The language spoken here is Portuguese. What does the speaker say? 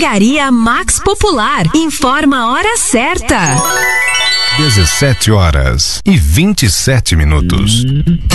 Drogaria Max Popular. Informa a hora certa. 17h27.